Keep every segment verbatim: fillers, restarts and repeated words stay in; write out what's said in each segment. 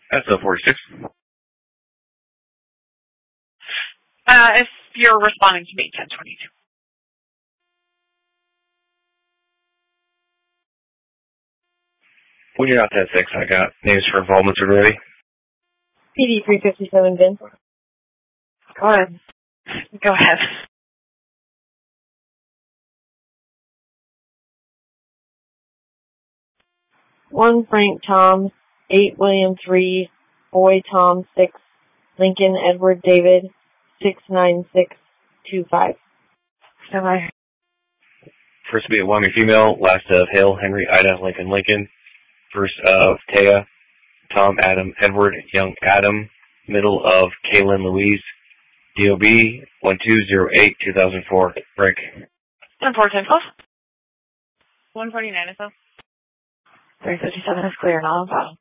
S O forty-six. Uh, if you're responding to me, ten twenty-two. When you're out that six, I got names for involvements already. P D three fifty-seven, Vince. Go ahead. Go ahead. One Frank Tom, eight William three, Boy Tom six, Lincoln Edward David six nine six two five. Bye. First to be a Wyoming female, last of Hale, Henry, Ida, Lincoln, Lincoln. First of Taya, Tom, Adam, Edward, Young, Adam. Middle of Kaylin, Louise. D O B one two zero eight two thousand four. Break. ten four, ten twelve. one forty-nine S O. three fifty-seven is clear, not on file.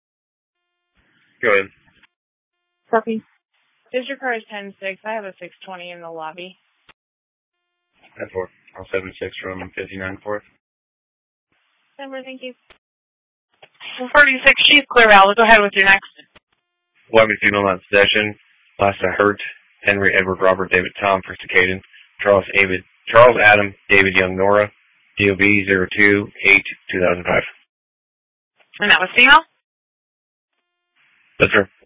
Go ahead. Copy. District car is ten six. I have a six twenty in the lobby. ten four. I'll seven six from fifty-nine fourth. Denver, thank you. one forty-six, she's clear, Val. Go ahead with your next. Wyoming female not in possession. Last of Hurt, Henry, Edward, Robert, David, Tom. First to Caden. Charles, David, Charles, Adam, David, Young, Nora. D O B zero two eight two thousand five. And that was female? That's her.